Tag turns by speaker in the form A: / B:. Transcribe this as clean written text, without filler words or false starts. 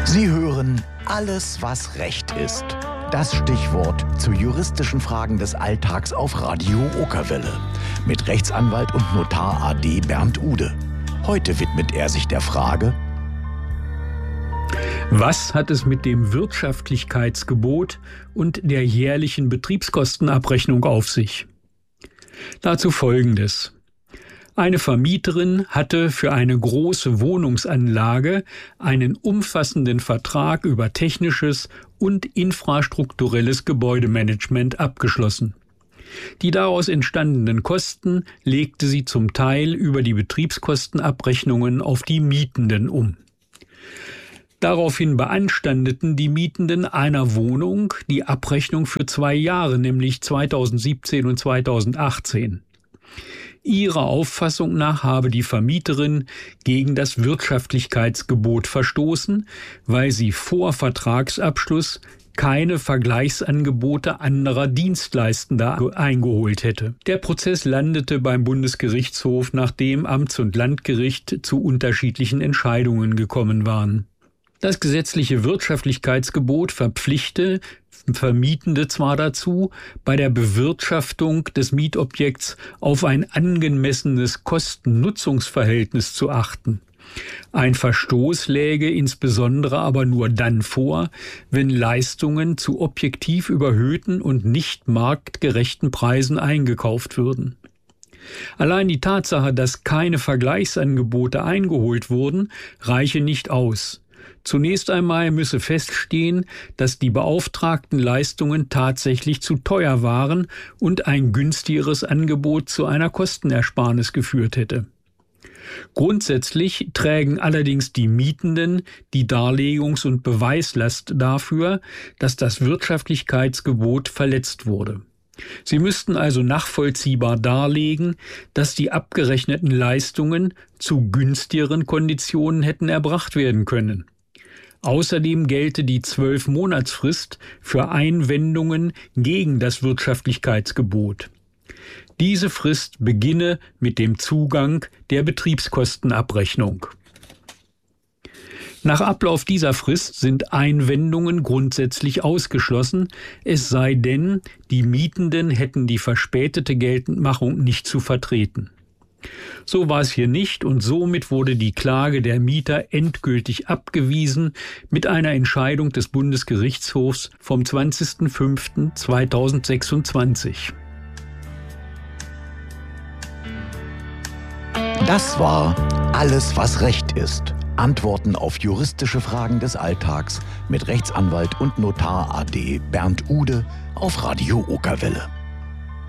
A: Sie hören Alles, was Recht ist. Das Stichwort zu juristischen Fragen des Alltags auf Radio Okerwelle. Mit Rechtsanwalt und Notar AD Bernd Ude. Heute widmet er sich der Frage:
B: Was hat es mit dem Wirtschaftlichkeitsgebot und der jährlichen Betriebskostenabrechnung auf sich? Dazu Folgendes. Eine Vermieterin hatte für eine große Wohnungsanlage einen umfassenden Vertrag über technisches und infrastrukturelles Gebäudemanagement abgeschlossen. Die daraus entstandenen Kosten legte sie zum Teil über die Betriebskostenabrechnungen auf die Mietenden um. Daraufhin beanstandeten die Mietenden einer Wohnung die Abrechnung für 2 Jahre, nämlich 2017 und 2018. Ihrer Auffassung nach habe die Vermieterin gegen das Wirtschaftlichkeitsgebot verstoßen, weil sie vor Vertragsabschluss keine Vergleichsangebote anderer Dienstleistender eingeholt hätte. Der Prozess landete beim Bundesgerichtshof, nachdem Amts- und Landgericht zu unterschiedlichen Entscheidungen gekommen waren. Das gesetzliche Wirtschaftlichkeitsgebot verpflichte Vermietende zwar dazu, bei der Bewirtschaftung des Mietobjekts auf ein angemessenes Kosten-Nutzungsverhältnis zu achten. Ein Verstoß läge insbesondere aber nur dann vor, wenn Leistungen zu objektiv überhöhten und nicht marktgerechten Preisen eingekauft würden. Allein die Tatsache, dass keine Vergleichsangebote eingeholt wurden, reiche nicht aus. Zunächst einmal müsse feststehen, dass die beauftragten Leistungen tatsächlich zu teuer waren und ein günstigeres Angebot zu einer Kostenersparnis geführt hätte. Grundsätzlich trägen allerdings die Mietenden die Darlegungs- und Beweislast dafür, dass das Wirtschaftlichkeitsgebot verletzt wurde. Sie müssten also nachvollziehbar darlegen, dass die abgerechneten Leistungen zu günstigeren Konditionen hätten erbracht werden können. Außerdem gelte die 12-Monatsfrist für Einwendungen gegen das Wirtschaftlichkeitsgebot. Diese Frist beginne mit dem Zugang der Betriebskostenabrechnung. Nach Ablauf dieser Frist sind Einwendungen grundsätzlich ausgeschlossen, es sei denn, die Mietenden hätten die verspätete Geltendmachung nicht zu vertreten. So war es hier nicht und somit wurde die Klage der Mieter endgültig abgewiesen mit einer Entscheidung des Bundesgerichtshofs vom 20.05.2026.
A: Das war Alles, was Recht ist. Antworten auf juristische Fragen des Alltags mit Rechtsanwalt und Notar AD Bernd Ude auf Radio Okerwelle.